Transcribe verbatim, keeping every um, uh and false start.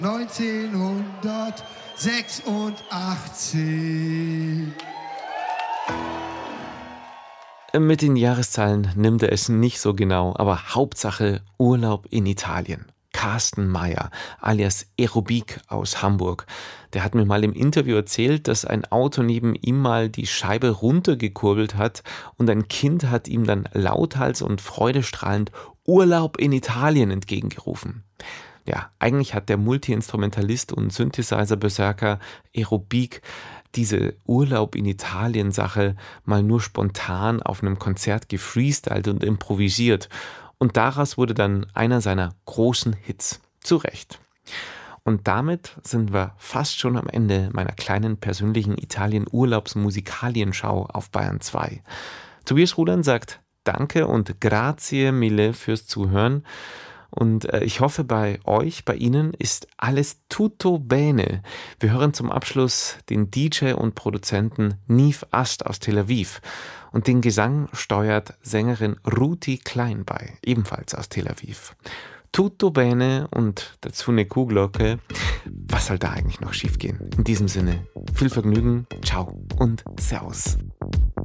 neunzehnhundertsechsundachtzig. Mit den Jahreszahlen nimmt er es nicht so genau, aber Hauptsache Urlaub in Italien. Carsten Meyer, alias Aerobik aus Hamburg. Der hat mir mal im Interview erzählt, dass ein Auto neben ihm mal die Scheibe runtergekurbelt hat und ein Kind hat ihm dann lauthals und freudestrahlend Urlaub in Italien entgegengerufen. Ja, eigentlich hat der Multi-Instrumentalist und Synthesizer-Berserker Aerobik diese Urlaub in Italien-Sache mal nur spontan auf einem Konzert gefreestylt und improvisiert. Und daraus wurde dann einer seiner großen Hits. Zu Recht. Und damit sind wir fast schon am Ende meiner kleinen persönlichen Italien-Urlaubsmusikalienschau auf Bayern zwei. Tobias Rudern sagt Danke und grazie mille fürs Zuhören. Und äh, ich hoffe, bei euch, bei Ihnen ist alles tutto bene. Wir hören zum Abschluss den D J und Produzenten Niv Ast aus Tel Aviv. Und den Gesang steuert Sängerin Ruti Klein bei, ebenfalls aus Tel Aviv. Tutto bene und dazu eine Kuhglocke. Was soll da eigentlich noch schiefgehen? In diesem Sinne, viel Vergnügen, ciao und servus.